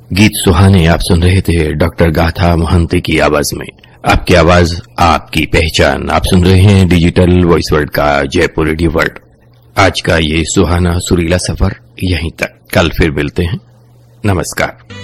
गीत सुहाने आप सुन रहे थे डॉक्टर गाथा मोहंती की आवाज में। आपकी आवाज, आपकी पहचान। आप सुन रहे हैं डिजिटल वॉइस वर्ल्ड का जयपुर रेडियो वर्ल्ड। आज का ये सुहाना सुरीला सफर यहीं तक। कल फिर मिलते हैं। नमस्कार।